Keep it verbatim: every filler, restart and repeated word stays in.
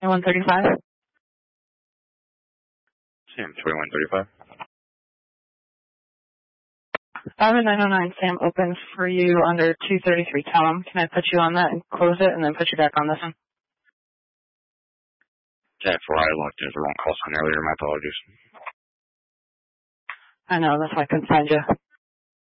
one thirty-five. Sam, twenty-one thirty-five. five and nine oh nine, Sam opens for you under two thirty-three. Tell him, can I put you on that and close it and then put you back on this one? Jack four, I looked at the wrong call sign earlier. My apologies. I know, that's why I couldn't find you.